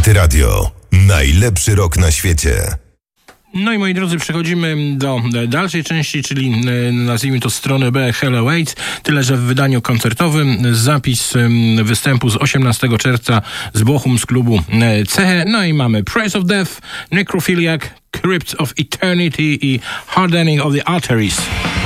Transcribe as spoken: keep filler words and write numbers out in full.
Antyradio. Najlepszy rok na świecie. No i moi drodzy, przechodzimy do dalszej części, czyli nazwijmy to strony B Hello AIDS, tyle że w wydaniu koncertowym zapis występu z osiemnastego czerwca z Bochum z klubu Ceche. No i mamy Praise of Death, Necrophiliac, Crypt of Eternity i Hardening of the Arteries.